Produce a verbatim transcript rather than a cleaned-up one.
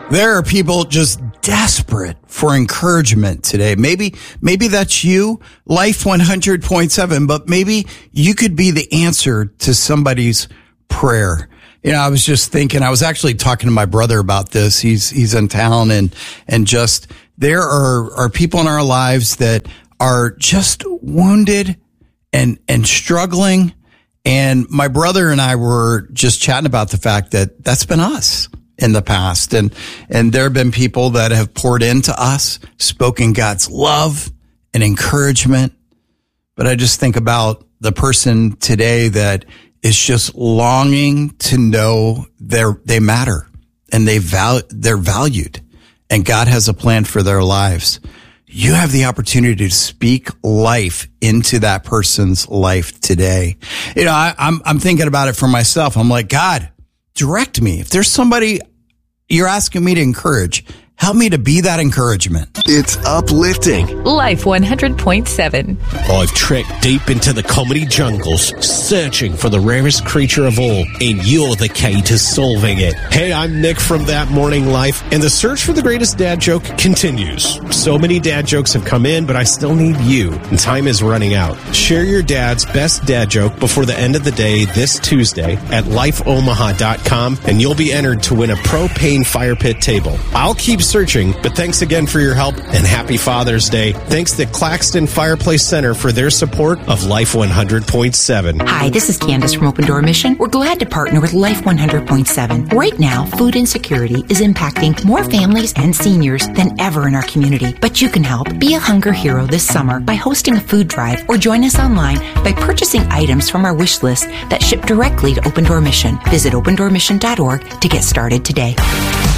There are people just desperate for encouragement today. Maybe, maybe that's you, Life one hundred point seven, but maybe you could be the answer to somebody's prayer. You know, I was just thinking, I was actually talking to my brother about this. He's, he's in town and, and just there are, are people in our lives that are just wounded and, and struggling. And my brother and I were just chatting about the fact that that's been us in the past. And, and there have been people that have poured into us, spoken God's love and encouragement. But I just think about the person today that is just longing to know they're, they matter and they val, they're valued and God has a plan for their lives. You have the opportunity to speak life into that person's life today. You know, I, I'm, I'm thinking about it for myself. I'm like, God, direct me. If there's somebody you're asking me to encourage, help me to be that encouragement. It's uplifting. Life one hundred point seven. I've trekked deep into the comedy jungles, searching for the rarest creature of all, and you're the key to solving it. Hey, I'm Nick from That Morning Life, and the search for the greatest dad joke continues. So many dad jokes have come in, but I still need you, and time is running out. Share your dad's best dad joke before the end of the day this Tuesday at life omaha dot com, and you'll be entered to win a propane fire pit table. I'll keep searching, but thanks again for your help and happy Father's Day. Thanks to Claxton Fireplace Center for their support of Life one hundred point seven. Hi, this is Candace from Open Door Mission. We're glad to partner with Life one hundred point seven. Right now, food insecurity is impacting more families and seniors than ever in our community. But you can help. Be a hunger hero this summer by hosting a food drive or join us online by purchasing items from our wish list that ship directly to Open Door Mission. Visit open door mission dot org to get started today.